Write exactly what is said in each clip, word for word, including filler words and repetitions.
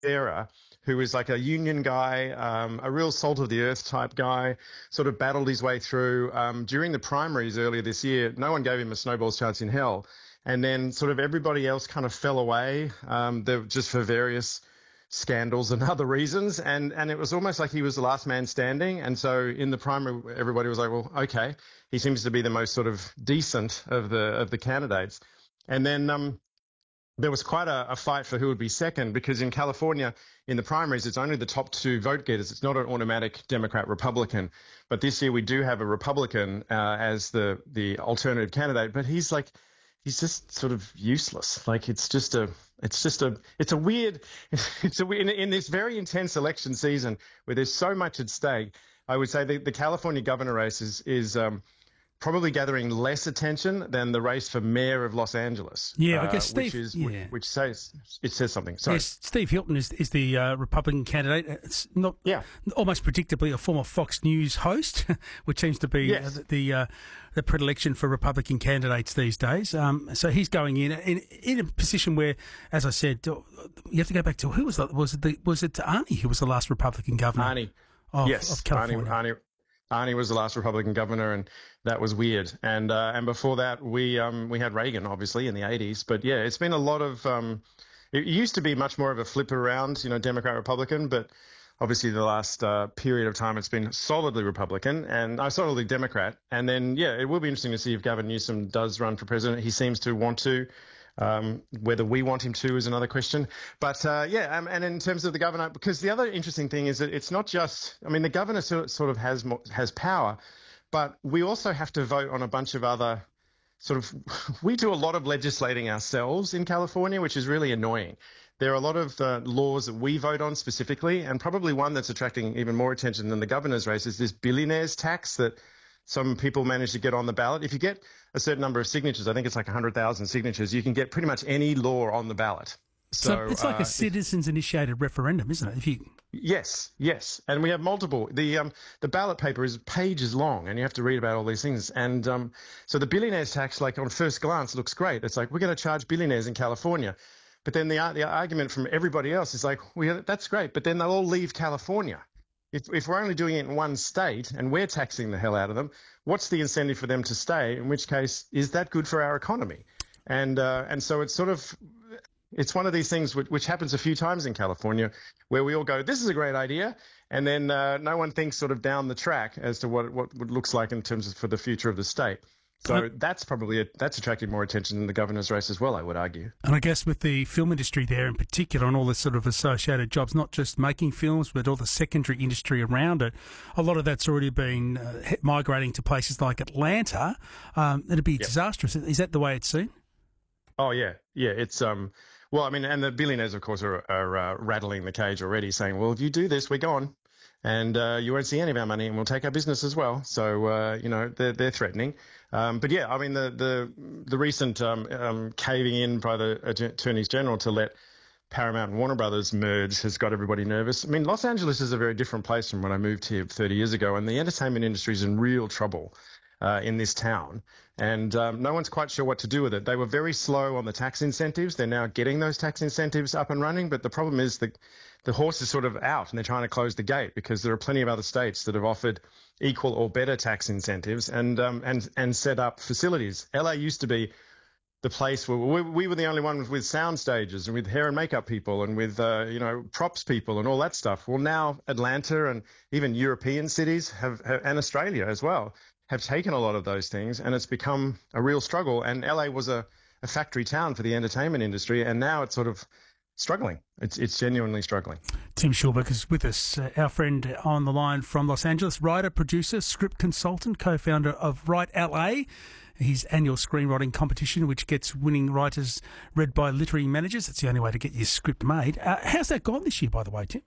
Era, who was like a union guy, um, a real salt of the earth type guy, sort of battled his way through. Um, during the primaries earlier this year, no one gave him a snowball's chance in hell. And then sort of everybody else kind of fell away, um, just for various scandals and other reasons. And, and it was almost like he was the last man standing. And so in the primary, everybody was like, well, okay, he seems to be the most sort of decent of the, of the candidates. And then, um, there was quite a, a fight for who would be second, because in California, in the primaries, it's only the top two vote getters. It's not an automatic Democrat-Republican. But this year we do have a Republican uh, as the the alternative candidate. But he's like, he's just sort of useless. Like it's just a, it's just a, it's a weird, it's a in, in this very intense election season where there's so much at stake. I would say the, the California governor race is is. Um, probably gathering less attention than the race for mayor of Los Angeles. Yeah, I guess uh, Steve, which, is, yeah. which, which says it says something. Sorry. Yes, Steve Hilton is is the uh, Republican candidate. It's not yeah. almost predictably a former Fox News host, which seems to be yes. uh, the uh, the predilection for Republican candidates these days. Um, so he's going in, in in a position where, as I said, you have to go back to who was that? Was it the, was it Arnie who was the last Republican governor? Arnie. Of, yes, of California. Arnie. Arnie. Arnie was the last Republican governor, and that was weird. And uh, and before that, we um we had Reagan, obviously, in the eighties. But yeah, it's been a lot of um. It used to be much more of a flip around, you know, Democrat Republican, but obviously the last uh, period of time it's been solidly Republican and uh, solidly Democrat. And then yeah, it will be interesting to see if Gavin Newsom does run for president. He seems to want to. Um, whether we want him to is another question. But uh, yeah, um, and in terms of the governor, because the other interesting thing is that it's not just, I mean, the governor sort of has has power, but we also have to vote on a bunch of other sort of, we do a lot of legislating ourselves in California, which is really annoying. There are a lot of uh, laws that we vote on specifically, and probably one that's attracting even more attention than the governor's race is this billionaires tax that some people manage to get on the ballot. If you get a certain number of signatures, I think it's like one hundred thousand signatures, you can get pretty much any law on the ballot. So, so it's like uh, a citizens-initiated referendum, isn't it? If you yes, yes, and we have multiple. The um the ballot paper is pages long, and you have to read about all these things. And um so the billionaires tax, like on first glance, looks great. It's like we're going to charge billionaires in California, but then the the argument from everybody else is like, well, that's great, but then they'll all leave California. If, if we're only doing it in one state and we're taxing the hell out of them, what's the incentive for them to stay? In which case, is that good for our economy? And uh, and so it's sort of, it's one of these things which, which happens a few times in California where we all go, this is a great idea. And then uh, no one thinks sort of down the track as to what, what it looks like in terms of for the future of the state. So that's probably a, that's attracting more attention than the governor's race as well, I would argue. And I guess with the film industry there in particular and all the sort of associated jobs, not just making films, but all the secondary industry around it, a lot of that's already been uh, migrating to places like Atlanta. Um, it'd be yep. disastrous. Is that the way it's seen? Oh, yeah. Yeah, it's... um. Well, I mean, and the billionaires, of course, are, are uh, rattling the cage already, saying, well, if you do this, we're gone. And uh, you won't see any of our money, and we'll take our business as well. So, uh, you know, they're, they're threatening. Um, but, yeah, I mean, the the, the recent um, um, caving in by the attorneys general to let Paramount and Warner Brothers merge has got everybody nervous. I mean, Los Angeles is a very different place from when I moved here thirty years ago, and the entertainment industry is in real trouble uh, in this town. And um, no one's quite sure what to do with it. They were very slow on the tax incentives. They're now getting those tax incentives up and running. But the problem is that the horse is sort of out and they're trying to close the gate because there are plenty of other states that have offered equal or better tax incentives and um, and and set up facilities. L A used to be the place where we, we were the only ones with sound stages and with hair and makeup people and with, uh, you know, props people and all that stuff. Well, now Atlanta and even European cities have, have and Australia as well have taken a lot of those things, and it's become a real struggle. And L A was a, a factory town for the entertainment industry, and now it's sort of struggling. It's it's genuinely struggling. Tim Schulberg is with us, uh, our friend on the line from Los Angeles, writer, producer, script consultant, co-founder of Write L A, his annual screenwriting competition, which gets winning writers read by literary managers. It's the only way to get your script made. Uh, how's that gone this year, by the way, Tim?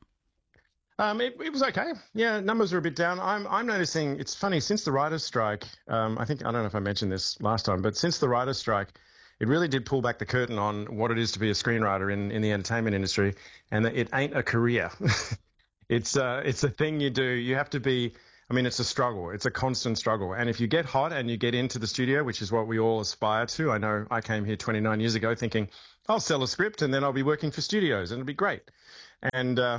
Um, it, it was okay. Yeah, numbers are a bit down. I'm I'm noticing, it's funny, since the writer's strike, um, I think, I don't know if I mentioned this last time, but since the writer's strike, it really did pull back the curtain on what it is to be a screenwriter in, in the entertainment industry, and that it ain't a career. it's uh, it's a thing you do. You have to be, I mean, it's a struggle. It's a constant struggle. And if you get hot and you get into the studio, which is what we all aspire to, I know I came here twenty-nine years ago thinking, I'll sell a script and then I'll be working for studios and it'll be great. and uh,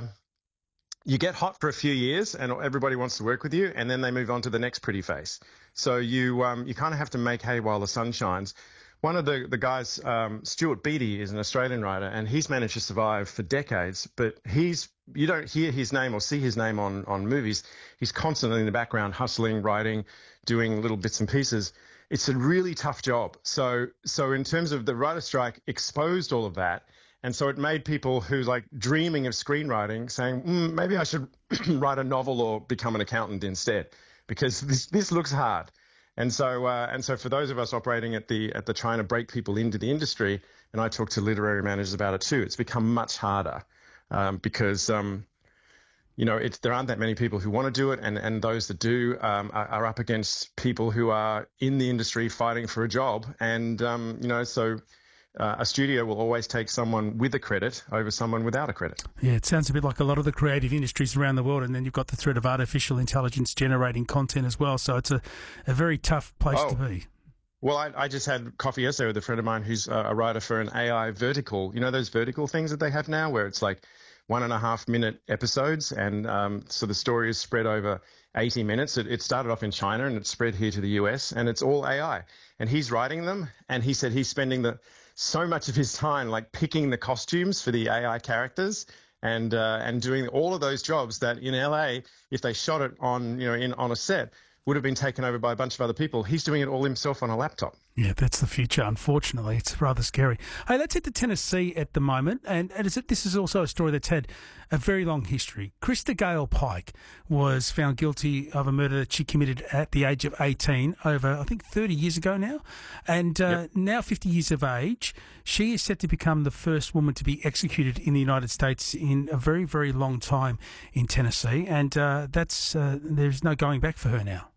you get hot for a few years, and everybody wants to work with you, and then they move on to the next pretty face. So you um, you kind of have to make hay while the sun shines. One of the, the guys, um, Stuart Beattie, is an Australian writer, and he's managed to survive for decades, but he's you don't hear his name or see his name on, on movies. He's constantly in the background, hustling, writing, doing little bits and pieces. It's a really tough job. So so in terms of the writer strike, exposed all of that, and so it made people who like dreaming of screenwriting saying, mm, maybe I should write a novel or become an accountant instead, because this this looks hard. And so, uh, and so, for those of us operating at the at the trying to break people into the industry, and I talk to literary managers about it too, it's become much harder um, because um, you know it's, there aren't that many people who want to do it, and and those that do um, are, are up against people who are in the industry fighting for a job, and um, you know so. Uh, a studio will always take someone with a credit over someone without a credit. Yeah, it sounds a bit like a lot of the creative industries around the world, and then you've got the threat of artificial intelligence generating content as well. So it's a, a very tough place oh. to be. Well, I, I just had coffee yesterday with a friend of mine who's a writer for an A I vertical. You know those vertical things that they have now where it's like one and a half minute episodes, and um, so the story is spread over eighty minutes. It, it started off in China and it spread here to the U S, and it's all A I. And he's writing them, and he said he's spending the so much of his time like picking the costumes for the A I characters and uh, and doing all of those jobs that in L A, if they shot it on you know in on a set, would have been taken over by a bunch of other people. He's doing it all himself on a laptop. Yeah, that's the future, unfortunately. It's rather scary. Hey, let's head to Tennessee at the moment. And, and is it, this is also a story that's had a very long history. Krista Gale Pike was found guilty of a murder that she committed at the age of eighteen over, I think, thirty years ago now. And uh, yep. now fifty years of age, she is set to become the first woman to be executed in the United States in a very, very long time in Tennessee. And uh, that's uh, there's no going back for her now.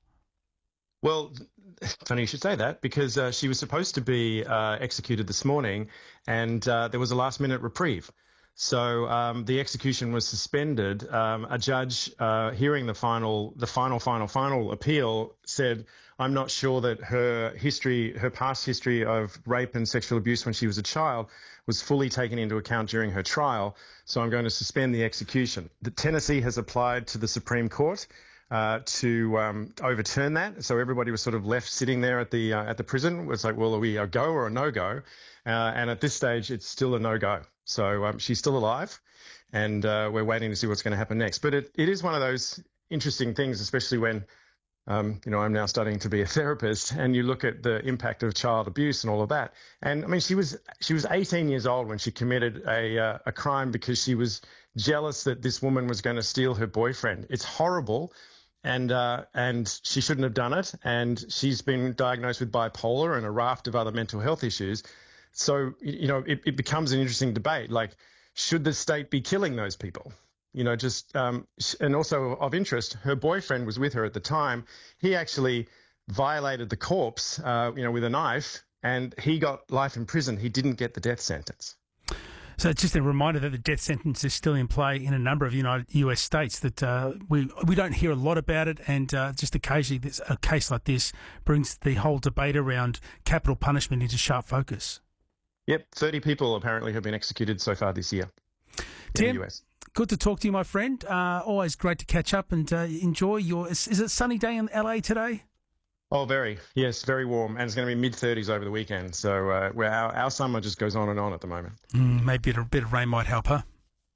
Well, funny you should say that, because uh, she was supposed to be uh, executed this morning, and uh, there was a last-minute reprieve. So um, the execution was suspended. Um, a judge uh, hearing the final, the final, final, final appeal said, "I'm not sure that her history, her past history of rape and sexual abuse when she was a child, was fully taken into account during her trial. So I'm going to suspend the execution." The Tennessee has applied to the Supreme Court Uh, to um, overturn that. So everybody was sort of left sitting there at the uh, at the prison. It was like, well, are we a go or a no-go? Uh, and at this stage, it's still a no-go. So um, she's still alive, and uh, we're waiting to see what's going to happen next. But it, it is one of those interesting things, especially when, um, you know, I'm now studying to be a therapist, and you look at the impact of child abuse and all of that. And I mean, she was she was eighteen years old when she committed a uh, a crime because she was jealous that this woman was going to steal her boyfriend. It's horrible. And uh, and she shouldn't have done it. And she's been diagnosed with bipolar and a raft of other mental health issues. So, you know, it, it becomes an interesting debate. Like, should the state be killing those people? You know, just um, and also of interest, her boyfriend was with her at the time. He actually violated the corpse, uh, you know, with a knife, and he got life in prison. He didn't get the death sentence. So it's just a reminder that the death sentence is still in play in a number of United U S states. That uh, we we don't hear a lot about it, and uh, just occasionally this, a case like this brings the whole debate around capital punishment into sharp focus. Yep, thirty people apparently have been executed so far this year Tim, in the U S. Good to talk to you, my friend. Uh, always great to catch up and uh, enjoy your... Is, is it a sunny day in L A today? Oh, very. Yes, very warm. And it's going to be mid-thirties over the weekend. So uh, where our, our summer just goes on and on at the moment. Mm, maybe a bit of rain might help, huh?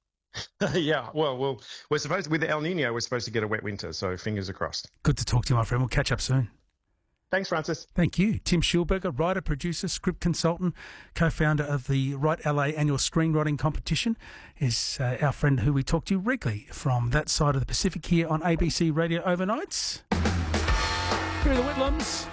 yeah, well, well, we're supposed, with the El Nino, we're supposed to get a wet winter. So fingers are crossed. Good to talk to you, my friend. We'll catch up soon. Thanks, Francis. Thank you. Tim Schulberger, writer, producer, script consultant, co-founder of the Write L A annual screenwriting competition, is uh, our friend who we talk to regularly from that side of the Pacific here on A B C Radio Overnights. Here are the Whitlams.